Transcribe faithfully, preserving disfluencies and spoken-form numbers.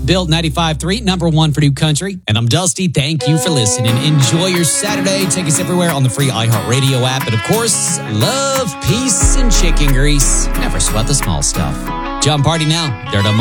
Built ninety-five point three, number one for New Country. And I'm Dusty. Thank you for listening. Enjoy your Saturday. Take us everywhere on the free iHeartRadio app. And of course, love, peace, and chicken grease. Never sweat the small stuff. Jump party now. They're